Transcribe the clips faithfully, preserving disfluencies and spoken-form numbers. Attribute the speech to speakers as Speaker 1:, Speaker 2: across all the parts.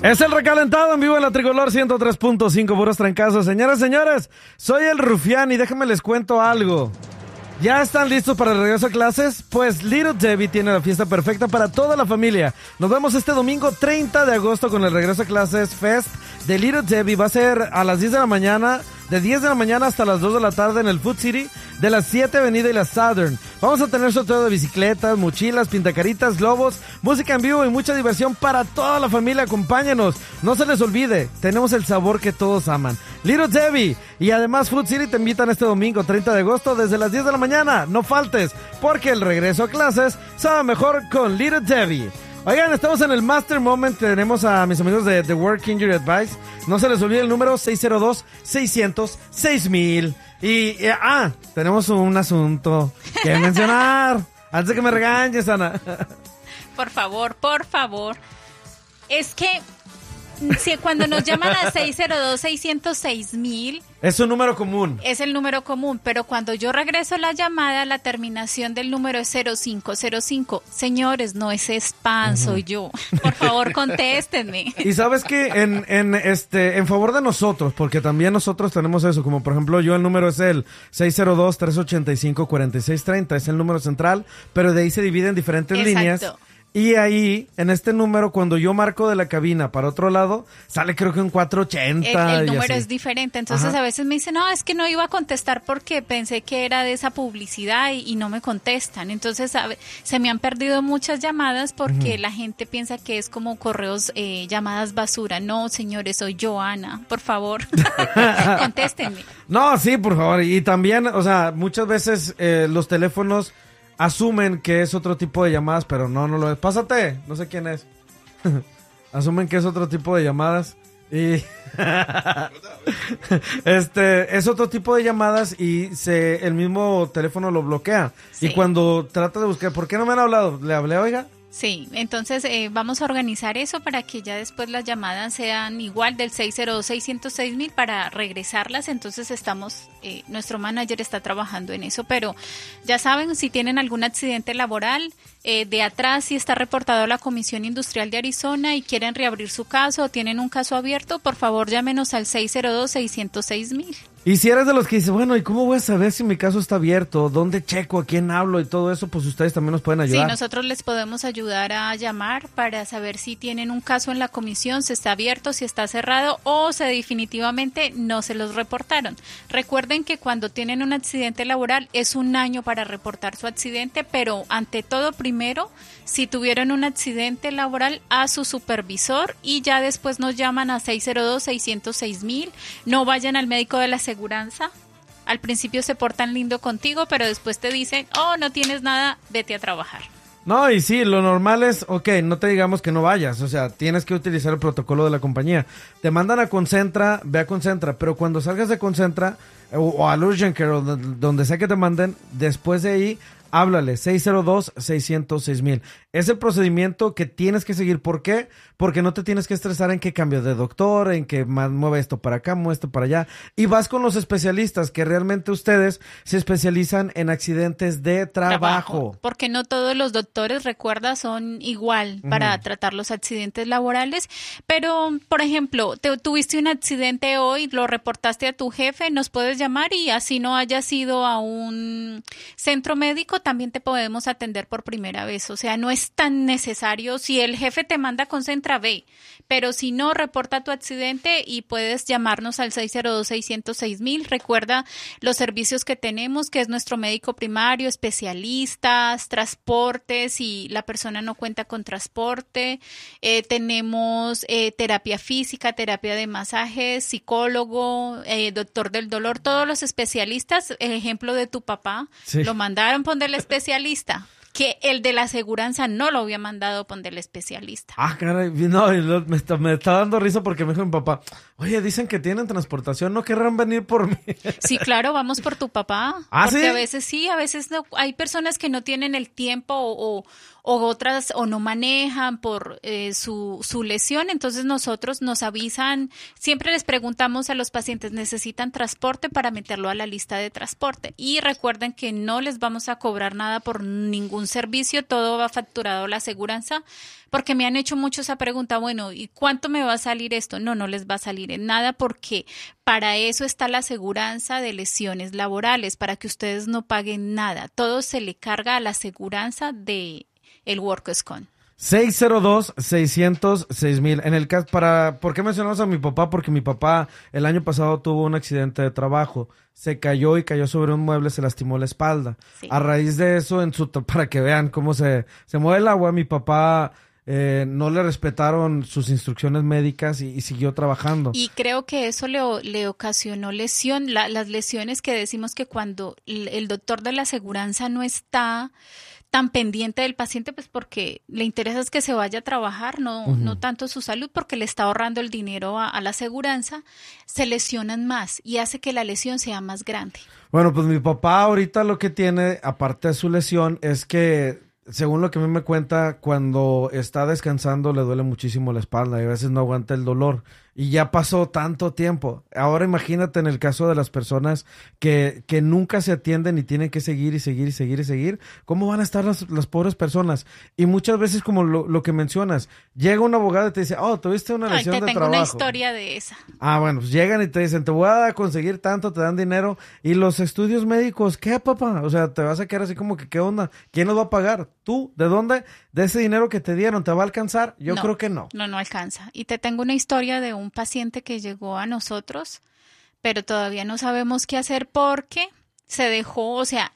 Speaker 1: Es el recalentado en vivo en la Tricolor ciento tres punto cinco, puros trancazos. Señoras, señores, soy el Rufián y déjenme les cuento algo. ¿Ya están listos para el regreso a clases? Pues Little Debbie tiene la fiesta perfecta para toda la familia. Nos vemos este domingo treinta de agosto con el regreso a clases Fest de Little Debbie. Va a ser a las diez de la mañana, de diez de la mañana hasta las dos de la tarde en el Food City de la siete Avenida y la Southern. Vamos a tener sorteo de bicicletas, mochilas, pintacaritas, globos, música en vivo y mucha diversión para toda la familia. Acompáñenos. No se les olvide, tenemos el sabor que todos aman. Little Debbie. Y además Food City te invitan este domingo treinta de agosto desde las diez de la mañana. No faltes, porque el regreso a clases sabe mejor con Little Debbie. Oigan, estamos en el Master Moment. Tenemos a mis amigos de The Work Injury Advice. No se les olvide el número seis cero dos, seiscientos, seis mil. Y, y, ah, tenemos un asunto que mencionar. Antes de que me regañes, Ana.
Speaker 2: Por favor, por favor. Es que si cuando nos llaman a seis cero dos, seiscientos seis mil...
Speaker 1: Es un número común.
Speaker 2: Es el número común, pero cuando yo regreso la llamada, la terminación del número es cero cinco cero cinco. Señores, no es spam, uh-huh. Soy yo. Por favor, contéstenme.
Speaker 1: Y sabes que en, en, este, en favor de nosotros, porque también nosotros tenemos eso, como por ejemplo yo el número es el seis cero dos, tres ocho cinco, cuatro seis tres cero, es el número central, pero de ahí se divide en diferentes
Speaker 2: Exacto.
Speaker 1: líneas. Y ahí, en este número, cuando yo marco de la cabina para otro lado, sale creo que un cuatrocientos ochenta.
Speaker 2: El, el número es diferente, entonces Ajá. a veces me dicen, no, es que no iba a contestar porque pensé que era de esa publicidad y, y no me contestan. Entonces a, se me han perdido muchas llamadas porque uh-huh. la gente piensa que es como correos, eh, llamadas basura. No, señores, soy Joana, por favor, contéstenme.
Speaker 1: No, sí, por favor. Y también, o sea, muchas veces eh, los teléfonos asumen que es otro tipo de llamadas, pero no, no lo es. Pásate, no sé quién es. Asumen que es otro tipo de llamadas y este es otro tipo de llamadas y se el mismo teléfono lo bloquea. Sí. Y cuando trata de buscar, ¿por qué no me han hablado? ¿Le hablé, oiga?
Speaker 2: Sí, entonces eh, vamos a organizar eso para que ya después las llamadas sean igual del seis cero dos, seiscientos seis mil para regresarlas. Entonces estamos, eh, nuestro manager está trabajando en eso, pero ya saben, si tienen algún accidente laboral, eh, de atrás si está reportado a la Comisión Industrial de Arizona y quieren reabrir su caso o tienen un caso abierto, por favor llámenos al seis cero dos, seiscientos seis mil.
Speaker 1: Y si eres de los que dice, bueno, ¿y cómo voy a saber si mi caso está abierto? ¿Dónde checo? ¿A quién hablo? Y todo eso, pues ustedes también nos pueden ayudar.
Speaker 2: Sí, nosotros les podemos ayudar a llamar para saber si tienen un caso en la comisión, si está abierto, si está cerrado o si definitivamente no se los reportaron. Recuerden que cuando tienen un accidente laboral es un año para reportar su accidente, pero ante todo, primero, si tuvieron un accidente laboral, a su supervisor y ya después nos llaman a seis cero dos, seiscientos seis mil. No vayan al médico de la aseguranza. Al principio se portan lindo contigo, pero después te dicen, oh, no tienes nada, vete a trabajar.
Speaker 1: No, y sí, lo normal es, ok, no te digamos que no vayas, o sea, tienes que utilizar el protocolo de la compañía. Te mandan a Concentra, ve a Concentra, pero cuando salgas de Concentra o, o al Urgent Care o donde sea que te manden, después de ahí, háblale, seis cero dos, seiscientos seis mil. Es el procedimiento que tienes que seguir. ¿Por qué? Porque no te tienes que estresar en que cambio de doctor, en que mueve esto para acá, mueve esto para allá. Y vas con los especialistas, que realmente ustedes se especializan en accidentes de trabajo. trabajo.
Speaker 2: Porque no todos los doctores, recuerda, son igual para uh-huh. tratar los accidentes laborales. Pero, por ejemplo, te, tuviste un accidente hoy, lo reportaste a tu jefe, nos puedes llamar y así no hayas ido a un centro médico, también te podemos atender por primera vez. O sea, no es tan necesario. Si el jefe te manda a Concentra, ve. Pero si no, reporta tu accidente y puedes llamarnos al seis cero dos, seiscientos seis mil. Recuerda los servicios que tenemos, que es nuestro médico primario, especialistas, transportes, si la persona no cuenta con transporte. Eh, tenemos eh, terapia física, terapia de masajes, psicólogo, eh, doctor del dolor, todos los especialistas. El ejemplo de tu papá, sí. Lo mandaron por el especialista. Que el de la aseguranza no lo había mandado por el especialista.
Speaker 1: Ah, caray, no, me está, me está dando risa porque me dijo mi papá, oye, dicen que tienen transportación, ¿no querrán venir por mí?
Speaker 2: Sí, claro, vamos por tu papá.
Speaker 1: ¿Ah,
Speaker 2: porque
Speaker 1: sí?
Speaker 2: a veces sí, a veces no. Hay personas que no tienen el tiempo o, o, o otras o no manejan por eh, su, su lesión, entonces nosotros nos avisan, siempre les preguntamos a los pacientes, ¿necesitan transporte? Para meterlo a la lista de transporte. Y recuerden que no les vamos a cobrar nada por ningún servicio, todo va facturado a la aseguranza, porque me han hecho mucho esa pregunta, bueno, ¿y cuánto me va a salir esto? No, no les va a salir en nada, porque para eso está la aseguranza de lesiones laborales, para que ustedes no paguen nada. Todo se le carga a la aseguranza de el Workers' Comp.
Speaker 1: seis cero dos, seis cero cero, seis mil. En el caso, para, ¿por qué mencionamos a mi papá? Porque mi papá el año pasado tuvo un accidente de trabajo. Se cayó y cayó sobre un mueble, se lastimó la espalda. Sí. A raíz de eso, en su, para que vean cómo se, se mueve el agua, mi papá eh, no le respetaron sus instrucciones médicas y, y siguió trabajando.
Speaker 2: Y creo que eso le, le ocasionó lesión. La, las lesiones que decimos que cuando el, el doctor de la aseguranza no está tan pendiente del paciente, pues porque le interesa es que se vaya a trabajar, no, uh-huh. no tanto su salud, porque le está ahorrando el dinero a, a la aseguranza, se lesionan más y hace que la lesión sea más grande.
Speaker 1: Bueno, pues mi papá ahorita lo que tiene, aparte de su lesión, es que, según lo que a mí me cuenta, cuando está descansando le duele muchísimo la espalda y a veces no aguanta el dolor. Y ya pasó tanto tiempo. Ahora imagínate en el caso de las personas que, que nunca se atienden y tienen que seguir y seguir y seguir y seguir. ¿Cómo van a estar las, las pobres personas? Y muchas veces, como lo, lo que mencionas, llega un abogado y te dice, oh, tuviste una lesión
Speaker 2: Ay, te
Speaker 1: de
Speaker 2: tengo
Speaker 1: trabajo.
Speaker 2: Una historia de esa.
Speaker 1: Ah, bueno, pues llegan y te dicen, te voy a conseguir tanto, te dan dinero. Y los estudios médicos, ¿qué, papá? O sea, te vas a quedar así como que, ¿qué onda? ¿Quién los va a pagar? ¿Tú? ¿De dónde? ¿De ese dinero que te dieron? ¿Te va a alcanzar? Yo
Speaker 2: no,
Speaker 1: creo que no.
Speaker 2: No, no alcanza. Y te tengo una historia de un un paciente que llegó a nosotros, pero todavía no sabemos qué hacer porque se dejó, o sea,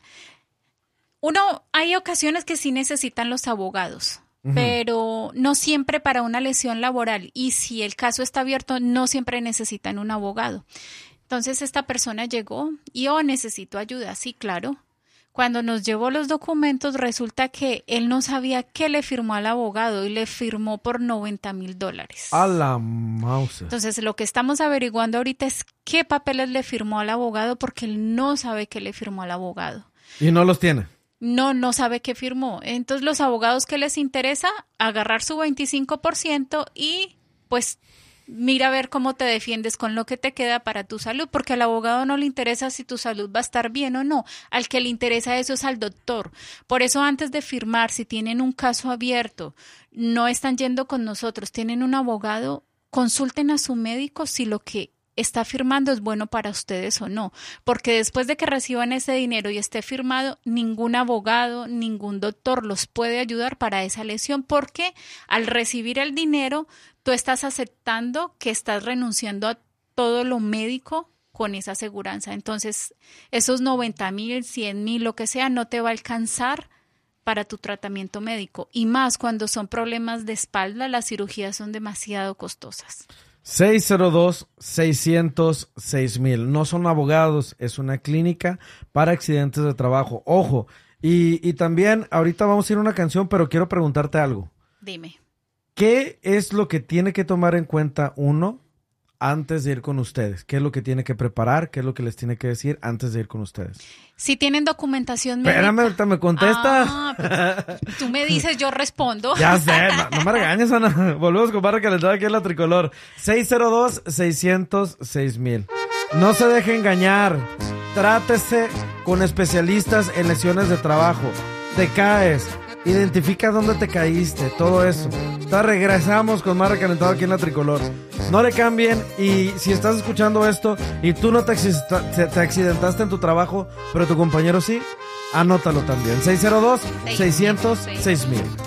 Speaker 2: uno, hay ocasiones que sí necesitan los abogados, uh-huh. pero no siempre para una lesión laboral, y si el caso está abierto, no siempre necesitan un abogado. Entonces esta persona llegó y, oh, necesito ayuda, sí, claro. Cuando nos llevó los documentos, resulta que él no sabía qué le firmó al abogado y le firmó por noventa mil dólares.
Speaker 1: A la mouse.
Speaker 2: Entonces, lo que estamos averiguando ahorita es qué papeles le firmó al abogado, porque él no sabe qué le firmó al abogado.
Speaker 1: ¿Y no los tiene?
Speaker 2: No, no sabe qué firmó. Entonces, los abogados que les interesa, agarrar su veinticinco por ciento y, pues, mira a ver cómo te defiendes con lo que te queda para tu salud, porque al abogado no le interesa si tu salud va a estar bien o no, al que le interesa eso es al doctor. Por eso, antes de firmar, si tienen un caso abierto, no están yendo con nosotros, tienen un abogado, consulten a su médico si lo que está firmando es bueno para ustedes o no, porque después de que reciban ese dinero y esté firmado, ningún abogado, ningún doctor los puede ayudar para esa lesión, porque al recibir el dinero, tú estás aceptando que estás renunciando a todo lo médico con esa aseguranza. Entonces, esos noventa mil, cien mil, lo que sea, no te va a alcanzar para tu tratamiento médico. Y más cuando son problemas de espalda, las cirugías son demasiado costosas.
Speaker 1: seis cero dos, seis cero cero, seis mil. No son abogados, es una clínica para accidentes de trabajo. Ojo, y, y también ahorita vamos a ir a una canción, pero quiero preguntarte algo.
Speaker 2: Dime.
Speaker 1: ¿Qué es lo que tiene que tomar en cuenta uno antes de ir con ustedes? ¿Qué es lo que tiene que preparar? ¿Qué es lo que les tiene que decir antes de ir con ustedes?
Speaker 2: Si tienen documentación médica.
Speaker 1: Espérame, ahorita me contesta.
Speaker 2: Ah, pues, tú me dices, yo respondo.
Speaker 1: Ya sé, no, no me regañes, Ana. Volvemos con barra calentada aquí en La Tricolor. seis cero dos, seis cero cero, seis mil. No se deje engañar. Trátese con especialistas en lesiones de trabajo. Te caes. Identifica dónde te caíste, todo eso. Entonces regresamos con más recalentado aquí en La Tricolor. No le cambien, y si estás escuchando esto y tú no te, accidenta- te accidentaste en tu trabajo, pero tu compañero sí, anótalo también. seis cero dos, seis cero cero, seis mil.